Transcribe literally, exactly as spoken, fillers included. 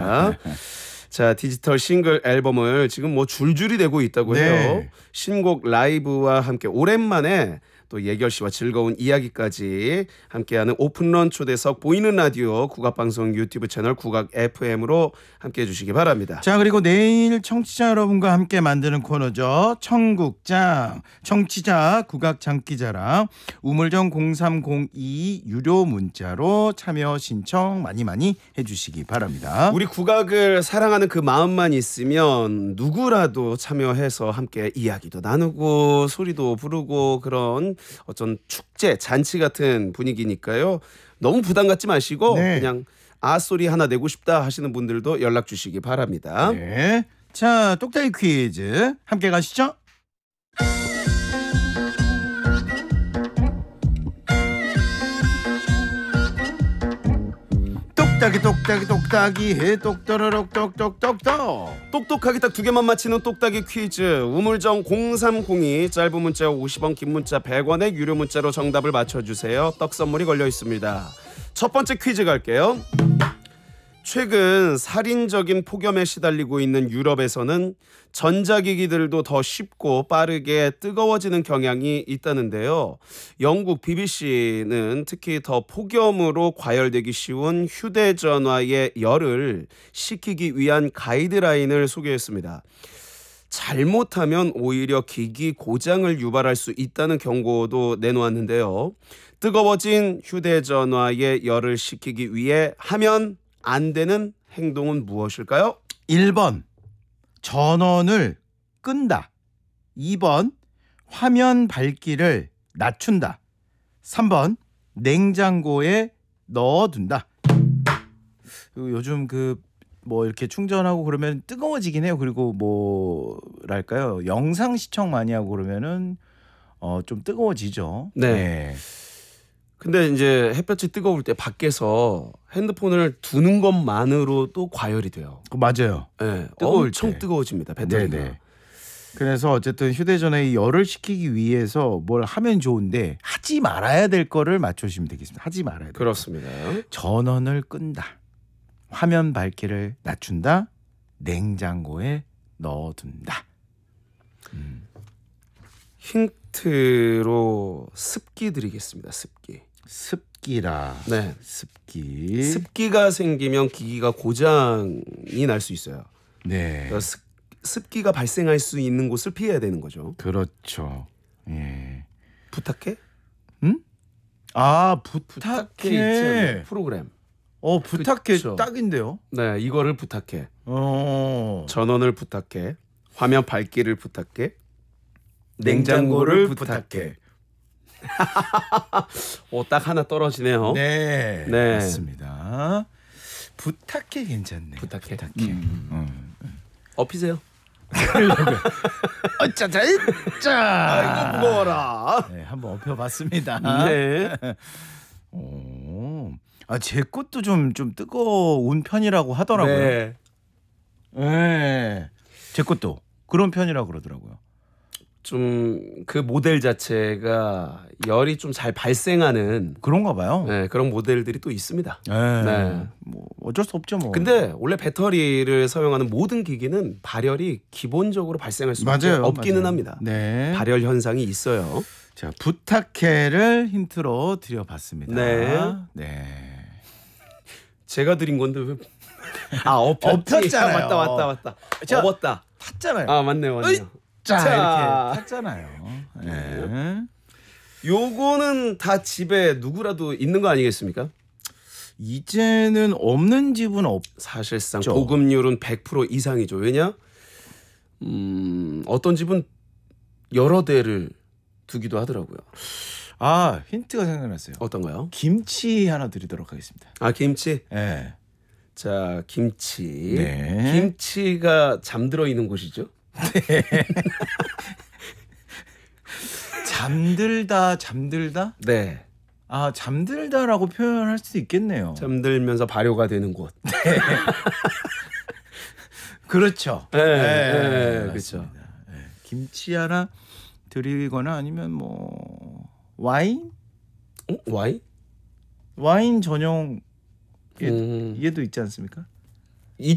그렇습니다. 자, 디지털 싱글 앨범을 지금 뭐 줄줄이 내고 있다고 네. 해요. 신곡 라이브와 함께 오랜만에 또 예결 씨와 즐거운 이야기까지 함께하는 오픈런 초대석 보이는 라디오 국악방송 유튜브 채널 국악 에프엠으로 함께해 주시기 바랍니다. 자, 그리고 내일 청취자 여러분과 함께 만드는 코너죠. 청국장, 청취자 국악 장기자랑 우물정 공삼공이 유료 문자로 참여 신청 많이 많이 해주시기 바랍니다. 우리 국악을 사랑하는 그 마음만 있으면 누구라도 참여해서 함께 이야기도 나누고 소리도 부르고 그런 어떤 축제, 잔치 같은 분위기니까요. 너무 부담 갖지 마시고 네. 그냥 아 소리 하나 내고 싶다 하시는 분들도 연락 주시기 바랍니다. 네. 자, 똑딱이 퀴즈 함께 가시죠. 똑딱이 똑딱이 똑딱이 해 똑떠러럭 똑똑똑똑. 똑똑하게 딱 두 개만 맞히는 똑딱이 퀴즈 우물정 공삼공이 짧은 문자 오십 원 긴 문자 백 원의 유료 문자로 정답을 맞춰주세요. 떡 선물이 걸려 있습니다. 첫 번째 퀴즈 갈게요. 최근 살인적인 폭염에 시달리고 있는 유럽에서는 전자기기들도 더 쉽고 빠르게 뜨거워지는 경향이 있다는데요. 영국 비비씨는 특히 더 폭염으로 과열되기 쉬운 휴대전화의 열을 식히기 위한 가이드라인을 소개했습니다. 잘못하면 오히려 기기 고장을 유발할 수 있다는 경고도 내놓았는데요. 뜨거워진 휴대전화의 열을 식히기 위해 하면 안 되는 행동은 무엇일까요? 일 번 전원을 끈다. 이 번 화면 밝기를 낮춘다. 삼 번 냉장고에 넣어둔다. 그리고 요즘 그 뭐 이렇게 충전하고 그러면 뜨거워지긴 해요. 그리고 뭐랄까요, 영상 시청 많이 하고 그러면은 어 좀 뜨거워지죠. 네. 네. 근데 이제 햇볕이 뜨거울 때 밖에서 핸드폰을 두는 것만으로도 과열이 돼요. 그 맞아요. 네, 뜨거울 엄청 때. 뜨거워집니다. 배터리가. 네네. 그래서 어쨌든 휴대전화에 열을 식히기 위해서 뭘 하면 좋은데 하지 말아야 될 거를 맞춰주시면 되겠습니다. 하지 말아야 될 그렇습니다. 거. 전원을 끈다. 화면 밝기를 낮춘다. 냉장고에 넣어둔다. 음. 힌트로 습기 드리겠습니다. 습기. 습기라. 네. 습기. 습기가 생기면 기기가 고장이 날 수 있어요. 네. 그러니까 습, 습기가 발생할 수 있는 곳을 피해야 되는 거죠. 그렇죠. 예. 부탁해? 음? 아, 부탁해 부탁해. 있잖아요. 프로그램. 어, 부탁해. 그쵸. 딱인데요. 네, 이거를 부탁해. 어. 전원을 부탁해. 화면 밝기를 부탁해. 냉장고를 냉장고를 부탁해. 부탁해. 오, 딱 하나 떨어지네요. 네, 네. 맞습니다. 부탁해 괜찮네. 부탁해. 부탁해. 음. 음. 업히세요. 어짜자, 짜. 아이고 무거워라. 네, 한번 업혀봤습니다. 네. 오, 아, 제 것도 좀 좀 뜨거운 편이라고 하더라고요. 네. 네, 제 것도 그런 편이라고 그러더라고요. 좀 그 모델 자체가 열이 좀 잘 발생하는 그런가 봐요. 네, 그런 모델들이 또 있습니다. 네. 네. 뭐 어쩔 수 없죠, 뭐. 근데 원래 배터리를 사용하는 모든 기기는 발열이 기본적으로 발생할 수밖에 맞아요, 없기는 맞아요. 합니다. 네. 발열 현상이 있어요. 자, 부탁해를 힌트로 드려봤습니다. 네. 네. 제가 드린 건데 왜? 아, 업혔지. 업혔잖아요. 아, 맞다, 맞다, 맞다. 자, 업었다. 탔잖아요. 아, 맞네요, 맞네요. 자, 자. 이렇게 탔잖아요. 네. 요거는 다 집에 누구라도 있는 거 아니겠습니까? 이제는 없는 집은 없. 사실상 그렇죠. 보급률은 백 퍼센트 이상이죠. 왜냐? 음, 어떤 집은 여러 대를 두기도 하더라고요. 아, 힌트가 생각났어요. 어떤가요? 김치 하나 드리도록 하겠습니다. 아, 김치. 네. 자, 김치. 네. 김치가 잠들어 있는 곳이죠. 잠들다, 잠들다? 네. 아, 잠들다라고 표현할 수 있겠네요. 잠들면서 발효가 되는 곳. 그렇죠. 네, 네, 맞습니다. 그렇죠. 네. 김치 하나 드리거나 아니면 뭐 와인? 어? 와인? 와인 전용 얘, 음. 얘도 있지 않습니까?